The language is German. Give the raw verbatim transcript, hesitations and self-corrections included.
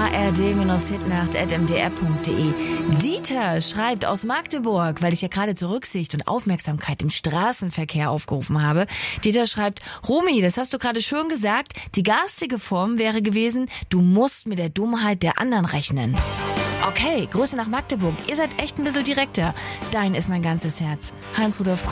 ard Hitnacht at m d r punkt d e. Dieter schreibt aus Magdeburg, weil ich ja gerade zur Rücksicht und Aufmerksamkeit im Straßenverkehr aufgerufen habe. Dieter schreibt, Romy, das hast du gerade schön gesagt, die garstige Form wäre gewesen, du musst mit der Dummheit der anderen rechnen. Okay, Grüße nach Magdeburg. Ihr seid echt ein bisschen direkter. Dein ist mein ganzes Herz. Heinz Rudolf